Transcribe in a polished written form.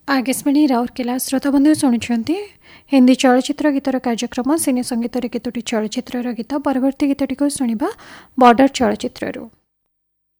आकाशवाणी राउरकेला श्रोताबंधु शुणुंट हिंदी चलचित्र गीतर कार्यक्रम सिने संगीत केतोटी चलचित्र गीत परवर्ती गीतटी शुणा बॉर्डर चलचित्रु।